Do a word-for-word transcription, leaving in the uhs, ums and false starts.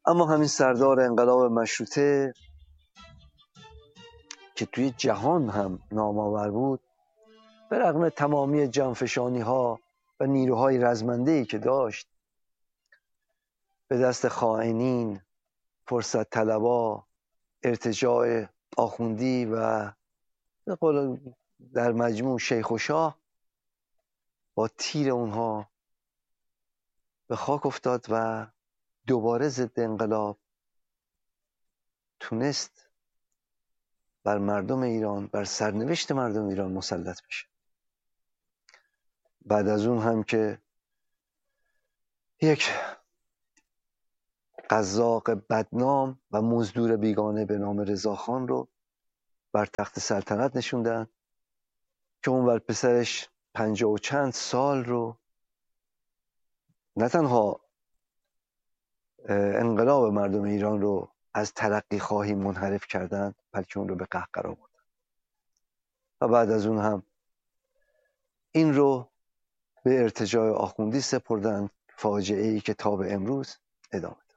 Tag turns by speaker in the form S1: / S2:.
S1: اما همین سردار انقلاب مشروطه که توی جهان هم نامآور بود، به رغم تمامی جانفشانی ها و نیروهای رزمنده‌ای که داشت، به دست خائنین، فرصت طلبا، ارتجاع آخوندی و به قول در مجموع شیخ و شاه، با تیر اونها به خاک افتاد و دوباره ضد انقلاب تونست بر مردم ایران، بر سرنوشت مردم ایران مسلط بشه. بعد از اون هم که یک قزاق بدنام و مزدور بیگانه به نام رضاخان رو بر تخت سلطنت نشوندن که اون بر پسرش پنجاه و چند سال رو نه تنها انقلاب مردم ایران رو از ترقی خواهی منحرف کردند، بلکه اون رو به قهقرا بردن و بعد از اون هم این رو به ارتجاع آخوندی سپردند، فاجعه ای که تا به امروز ادامه